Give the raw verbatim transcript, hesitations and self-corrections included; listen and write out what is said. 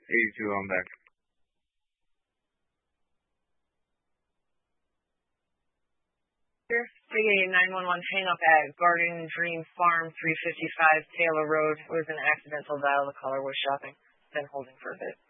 eighty-two on back. Big nine one one hang up at Garden Dream Farm, three fifty-five Taylor Road. It was an accidental dial. The caller was shopping. Been holding for a bit.